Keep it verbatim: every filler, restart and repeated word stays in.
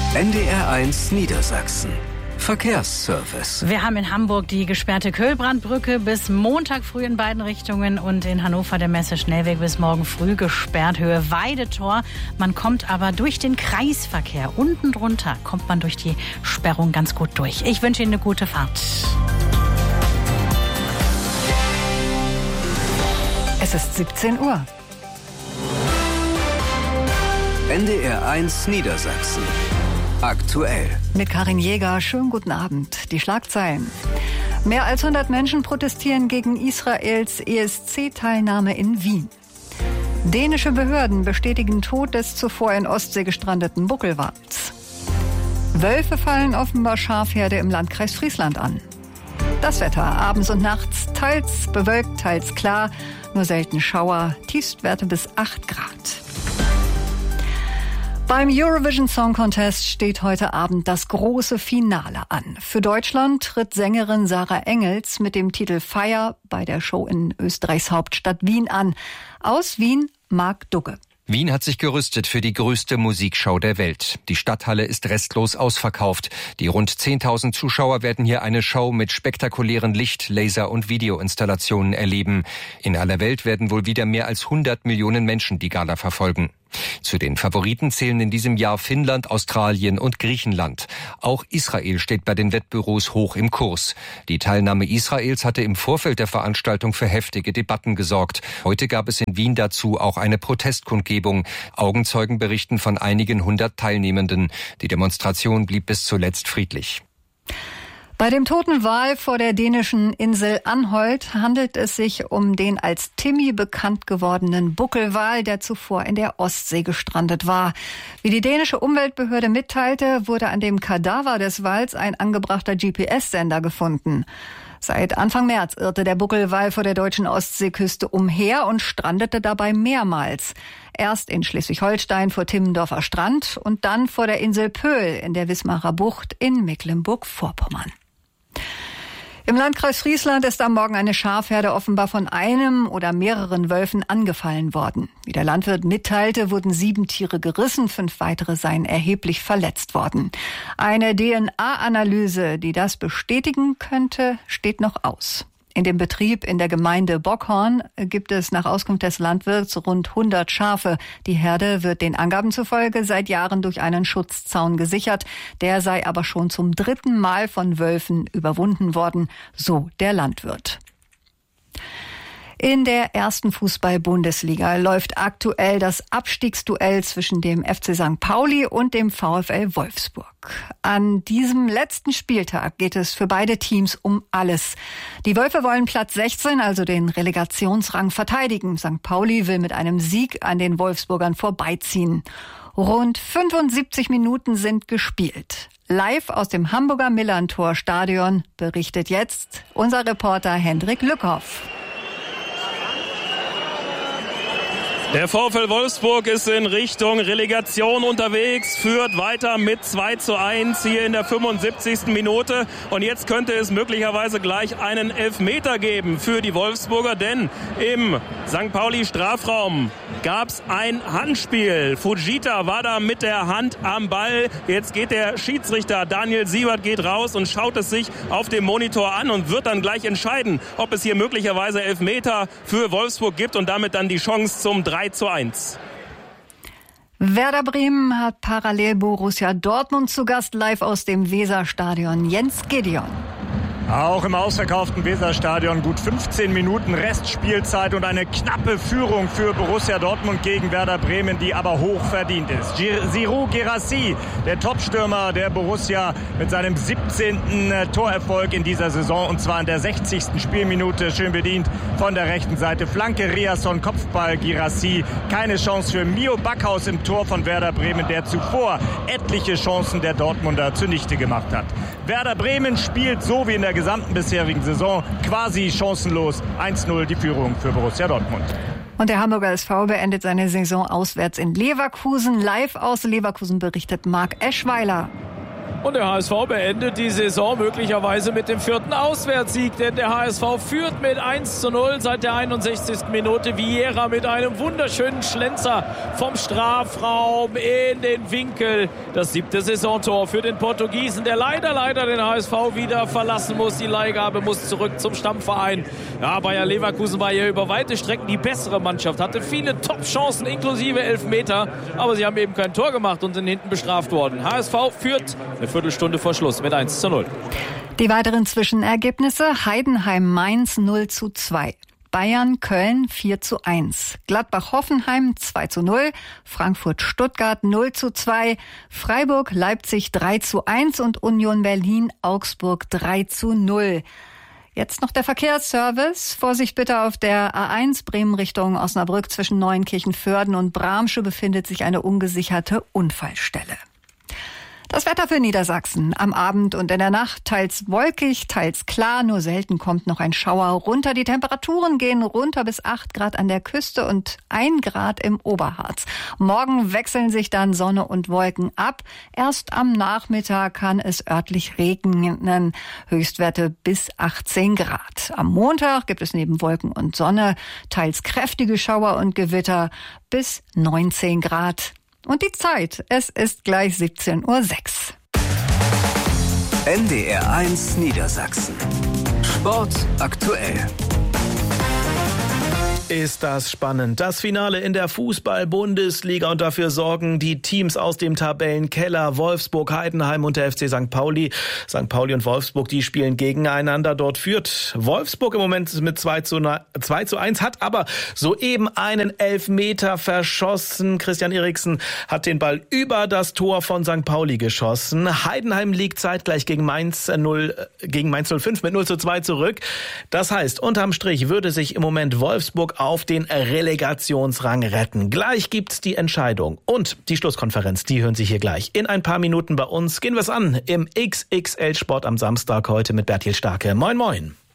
N D R eins Niedersachsen. Verkehrsservice. Wir haben in Hamburg die gesperrte Köhlbrandbrücke bis Montag früh in beiden Richtungen und in Hannover der Messe-Schnellweg bis morgen früh gesperrt, Höhe Weidetor. Man kommt aber durch den Kreisverkehr. Unten drunter kommt man durch die Sperrung ganz gut durch. Ich wünsche Ihnen eine gute Fahrt. Es ist siebzehn Uhr. N D R eins Niedersachsen. Aktuell. Mit Karin Jäger, schönen guten Abend. Die Schlagzeilen. Mehr als hundert Menschen protestieren gegen Israels E S C-Teilnahme in Wien. Dänische Behörden bestätigen Tod des zuvor in Ostsee gestrandeten Buckelwals. Wölfe fallen offenbar Schafherde im Landkreis Friesland an. Das Wetter abends und nachts teils bewölkt, teils klar, nur selten Schauer, Tiefstwerte bis acht Grad. Beim Eurovision Song Contest steht heute Abend das große Finale an. Für Deutschland tritt Sängerin Sarah Engels mit dem Titel Fire bei der Show in Österreichs Hauptstadt Wien an. Aus Wien, Marc Dugge. Wien hat sich gerüstet für die größte Musikshow der Welt. Die Stadthalle ist restlos ausverkauft. Die rund zehntausend Zuschauer werden hier eine Show mit spektakulären Licht-, Laser- und Videoinstallationen erleben. In aller Welt werden wohl wieder mehr als hundert Millionen Menschen die Gala verfolgen. Zu den Favoriten zählen in diesem Jahr Finnland, Australien und Griechenland. Auch Israel steht bei den Wettbüros hoch im Kurs. Die Teilnahme Israels hatte im Vorfeld der Veranstaltung für heftige Debatten gesorgt. Heute gab es in Wien dazu auch eine Protestkundgebung. Augenzeugen berichten von einigen hundert Teilnehmenden. Die Demonstration blieb bis zuletzt friedlich. Bei dem toten Wal vor der dänischen Insel Anholt handelt es sich um den als Timmy bekannt gewordenen Buckelwal, der zuvor in der Ostsee gestrandet war. Wie die dänische Umweltbehörde mitteilte, wurde an dem Kadaver des Wals ein angebrachter G P S-Sender gefunden. Seit Anfang März irrte der Buckelwal vor der deutschen Ostseeküste umher und strandete dabei mehrmals. Erst in Schleswig-Holstein vor Timmendorfer Strand und dann vor der Insel Pöhl in der Wismarer Bucht in Mecklenburg-Vorpommern. Im Landkreis Friesland ist am Morgen eine Schafherde offenbar von einem oder mehreren Wölfen angefallen worden. Wie der Landwirt mitteilte, wurden sieben Tiere gerissen, fünf weitere seien erheblich verletzt worden. Eine D N A-Analyse, die das bestätigen könnte, steht noch aus. In dem Betrieb in der Gemeinde Bockhorn gibt es nach Auskunft des Landwirts rund hundert Schafe. Die Herde wird den Angaben zufolge seit Jahren durch einen Schutzzaun gesichert. Der sei aber schon zum dritten Mal von Wölfen überwunden worden, so der Landwirt. In der ersten Fußball-Bundesliga läuft aktuell das Abstiegsduell zwischen dem F C Sankt Pauli und dem VfL Wolfsburg. An diesem letzten Spieltag geht es für beide Teams um alles. Die Wölfe wollen Platz sechzehn, also den Relegationsrang, verteidigen. Sankt Pauli will mit einem Sieg an den Wolfsburgern vorbeiziehen. Rund fünfundsiebzig Minuten sind gespielt. Live aus dem Hamburger Millerntor-Stadion berichtet jetzt unser Reporter Hendrik Lückhoff. Der VfL Wolfsburg ist in Richtung Relegation unterwegs, führt weiter mit zwei zu eins hier in der fünfundsiebzigsten Minute. Und jetzt könnte es möglicherweise gleich einen Elfmeter geben für die Wolfsburger, denn im Sankt Pauli Strafraum gab es ein Handspiel. Fujita war da mit der Hand am Ball. Jetzt geht der Schiedsrichter Daniel Siebert geht raus und schaut es sich auf dem Monitor an und wird dann gleich entscheiden, ob es hier möglicherweise Elfmeter für Wolfsburg gibt und damit dann die Chance zum drei zu eins. Werder Bremen hat parallel Borussia Dortmund zu Gast, live aus dem Weserstadion. Jens Gideon. Auch im ausverkauften Weserstadion gut fünfzehn Minuten Restspielzeit und eine knappe Führung für Borussia Dortmund gegen Werder Bremen, die aber hoch verdient ist. Giroud Guirassy, der Topstürmer der Borussia, mit seinem siebzehnten Torerfolg in dieser Saison, und zwar in der sechzigsten Spielminute, schön bedient von der rechten Seite. Flanke Riasson, Kopfball Guirassy. Keine Chance für Mio Backhaus im Tor von Werder Bremen, der zuvor etliche Chancen der Dortmunder zunichte gemacht hat. Werder Bremen spielt so wie in der gesamten bisherigen Saison quasi chancenlos. eins null die Führung für Borussia Dortmund. Und der Hamburger S V beendet seine Saison auswärts in Leverkusen. Live aus Leverkusen berichtet Marc Eschweiler. Und der H S V beendet die Saison möglicherweise mit dem vierten Auswärtssieg, denn der H S V führt mit eins zu null seit der einundsechzigsten Minute. Vieira mit einem wunderschönen Schlenzer vom Strafraum in den Winkel. Das siebte Saisontor für den Portugiesen, der leider, leider den H S V wieder verlassen muss. Die Leihgabe muss zurück zum Stammverein. Ja, Bayer Leverkusen war ja über weite Strecken die bessere Mannschaft, hatte viele Top-Chancen inklusive Elfmeter, aber sie haben eben kein Tor gemacht und sind hinten bestraft worden. H S V führt eine Viertelstunde vor Schluss mit eins zu null. Die weiteren Zwischenergebnisse: Heidenheim-Mainz null zu zwei. Bayern-Köln vier zu eins. Gladbach-Hoffenheim zwei zu null. Frankfurt-Stuttgart null zu zwei. Freiburg-Leipzig drei zu eins und Union Berlin-Augsburg drei zu null. Jetzt noch der Verkehrsservice. Vorsicht bitte auf der A eins Bremen Richtung Osnabrück. Zwischen Neunkirchen-Vörden und Bramsche befindet sich eine ungesicherte Unfallstelle. Das Wetter für Niedersachsen. Am Abend und in der Nacht teils wolkig, teils klar. Nur selten kommt noch ein Schauer runter. Die Temperaturen gehen runter bis acht Grad an der Küste und ein Grad im Oberharz. Morgen wechseln sich dann Sonne und Wolken ab. Erst am Nachmittag kann es örtlich regnen. Höchstwerte bis achtzehn Grad. Am Montag gibt es neben Wolken und Sonne teils kräftige Schauer und Gewitter bis neunzehn Grad. Und die Zeit, es ist gleich siebzehn Uhr sechs. N D R eins Niedersachsen. Sport aktuell. Ist das spannend. Das Finale in der Fußball-Bundesliga, und dafür sorgen die Teams aus dem Tabellenkeller Wolfsburg, Heidenheim und der F C Sankt Pauli. Sankt Pauli und Wolfsburg, die spielen gegeneinander. Dort führt Wolfsburg im Moment mit zwei zu eins, hat aber soeben einen Elfmeter verschossen. Christian Eriksen hat den Ball über das Tor von Sankt Pauli geschossen. Heidenheim liegt zeitgleich gegen Mainz null, gegen Mainz null fünf mit null zu zwei zurück. Das heißt, unterm Strich würde sich im Moment Wolfsburg auf den Relegationsrang retten. Gleich gibt's die Entscheidung und die Schlusskonferenz, die hören Sie hier gleich. In ein paar Minuten bei uns gehen wir es an im X X L Sport am Samstag heute mit Bertil Starke. Moin, moin.